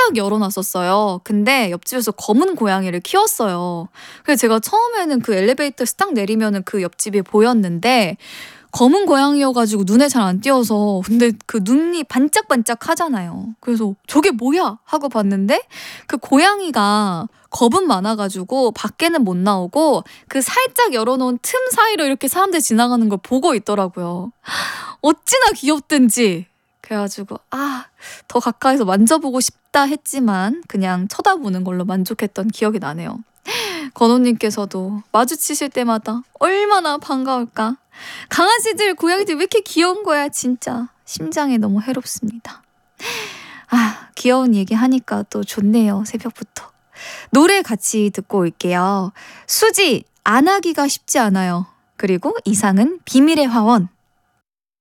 살짝 열어놨었어요. 근데 옆집에서 검은 고양이를 키웠어요. 그래서 제가 처음에는 그 엘리베이터에서 딱 내리면은 그 옆집이 보였는데 검은 고양이여가지고 눈에 잘 안 띄어서 근데 그 눈이 반짝반짝 하잖아요. 그래서 저게 뭐야? 하고 봤는데 그 고양이가 겁은 많아가지고 밖에는 못 나오고 그 살짝 열어놓은 틈 사이로 이렇게 사람들 지나가는 걸 보고 있더라고요. 어찌나 귀엽든지. 그래가지고 더 가까이서 만져보고 싶다 했지만 그냥 쳐다보는 걸로 만족했던 기억이 나네요. 건호님께서도 마주치실 때마다 얼마나 반가울까. 강아지들, 고양이들 왜 이렇게 귀여운 거야 진짜. 심장에 너무 해롭습니다. 귀여운 얘기 하니까 또 좋네요. 새벽부터. 노래 같이 듣고 올게요. 수지, 안 하기가 쉽지 않아요. 그리고 이상은 비밀의 화원.